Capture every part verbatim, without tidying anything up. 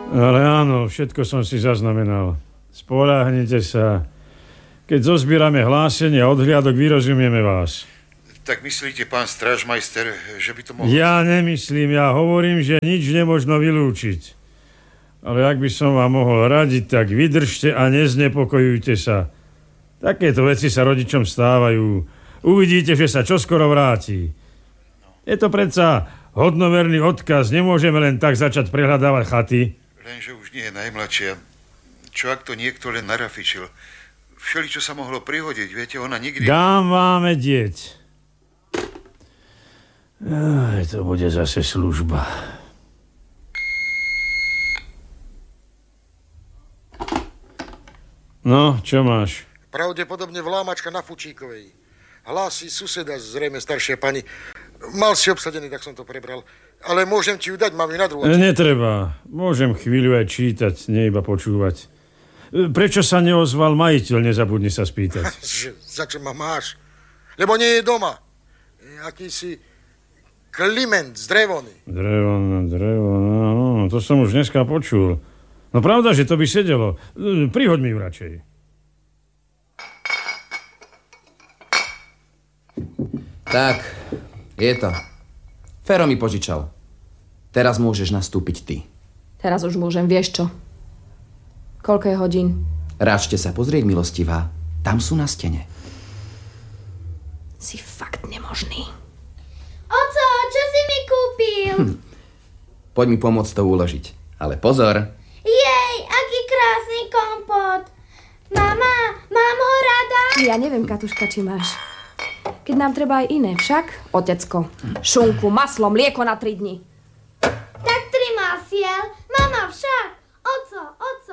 Ale áno, všetko som si zaznamenal. Spoľahnite sa. Keď zozbierame hlásenie a odhliadok, vyrozumieme vás. Tak myslíte, pán strážmajster, že by to mohlo... Ja nemyslím, ja hovorím, že nič nemožno vylúčiť. Ale ak by som vám mohol radiť, tak vydržte a neznepokojujte sa. Takéto veci sa rodičom stávajú. Uvidíte, že sa čoskoro vráti. Je to predsa hodnoverný odkaz. Nemôžeme len tak začať prehľadávať chaty. Lenže už nie je najmladšia. Čo ak to niekto len narafičil? Všeli, čo sa mohlo prihodiť, viete, ona nikdy... Dám vám vedieť. Aj, to bude zase služba. No, čo máš? Pravdepodobne vlámačka na Fučíkovej. Hlási suseda, zrejme staršia pani. Mal si obsadený, tak som to prebral. Ale môžem ti ju dať, mám ju na druhú. Netreba. Môžem chvíľu aj čítať, nie iba počúvať. Prečo sa neozval majiteľ, nezabudni sa spýtať. Za čo ma máš? Lebo nie je doma. Akýsi Kliment z Drevony. Drevona, Drevona, no, to som už dneska počul. No pravda, že to by sedelo. Prihoď mi ju radšej. Tak, je to. Fero mi požičal. Teraz môžeš nastúpiť ty. Teraz už môžem, vieš čo? Koľko je hodín? Ráčte sa pozrieť, milostivá. Tam sú na stene. Si fakt nemožný. Oco, čo si mi kúpil? Hm. Poď mi pomôcť to uložiť. Ale pozor. Jej, aký krásny kompot. Mama, mám ho rada? Ja neviem, Katuška, či máš. Keď nám treba aj iné, však? Otecko, šunku, maslo, mlieko na tri dni. Tak tri masiel. Mama však. Oco, oco.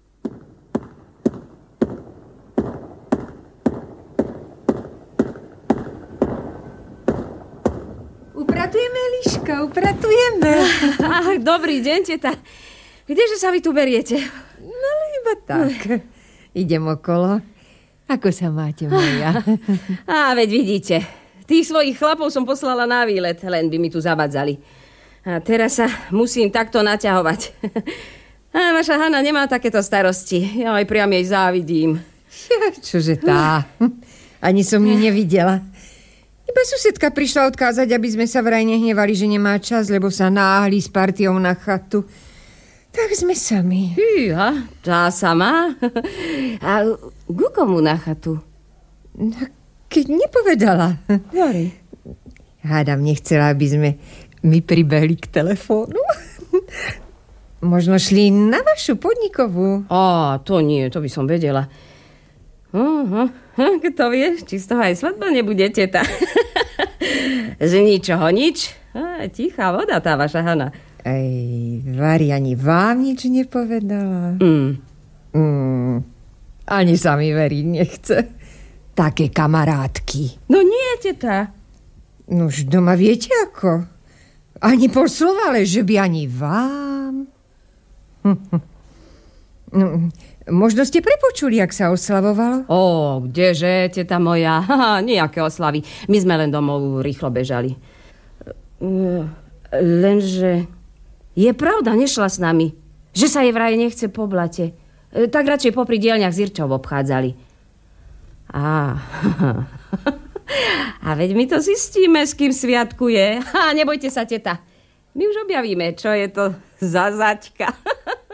Upratujeme, Liška, upratujeme. Ach, dobrý deň, teta. Kdeže sa vy tu beriete? No, iba tak. Idem okolo. Ako sa máte, moja? Á, veď vidíte. Tých svojich chlapov som poslala na výlet, len by mi tu zavadzali. A teraz sa musím takto naťahovať. A vaša Hana nemá takéto starosti. Ja aj priam jej závidím. Ja, čože tá? Ani som ju nevidela. Iba susedka prišla odkázať, aby sme sa vraj nehnevali, že nemá čas, lebo sa náhli s partiou na chatu. Tak sme sami. Hýha, tá sama? A ku komu na chatu? No, keď nepovedala. Hory. Hádam, nechcela, aby sme my pribehli k telefónu. Možno šli na vašu podnikovú. Á, to nie, to by som vedela. Uh-huh. Kto vie, či z toho aj svadba nebude, teta. Z ničoho nič. Á, tichá voda tá vaša Hana. Aj, Vari ani vám nič nepovedala. Mm. Mm. Ani sa mi veriť nechce. Také kamarátky. No nie, teta. Nož doma viete ako? Ani pol slova, ale že by ani vám. No, možno ste prepočuli, jak sa oslavovalo? Ó, kdeže, teta moja. Haha, nejaké oslavy. My sme len domov rýchlo bežali. Lenže je pravda, nešla s nami. Že sa jej vraj nechce po blate. Tak radšej popri dielňach s Irčou obchádzali. Á, a veď my to zistíme, s kým sviatkuje. Ha, nebojte sa, teta. My už objavíme, čo je to za zaťka.